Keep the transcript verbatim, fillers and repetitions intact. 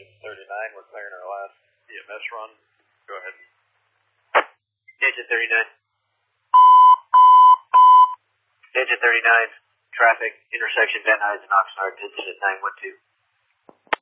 Station thirty-nine, we're clearing our last E M S run. Go ahead. Station thirty-nine. Station thirty-nine, traffic, intersection Van Nuys and Oxnard, incident nine one two.